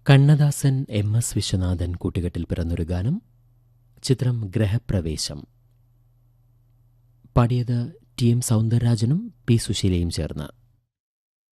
Kannadasan MS Viswanathan കൂട്ടുകെട്ടിൽ പിറന്നൊരു ഗാനം. ചിത്രം ഗ്രഹപ്രവേശം. പാടിയത് TM സൗന്ദരരാജനും P സുശീലയും ചേർന്ന്.